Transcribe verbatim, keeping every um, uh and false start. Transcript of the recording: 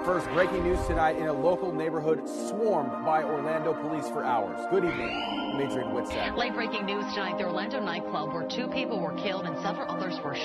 First, breaking news tonight in a local neighborhood swarmed by Orlando police for hours. Good evening, Madrid Whitsett. Late breaking news tonight, the Orlando nightclub where two people were killed and several others were shot.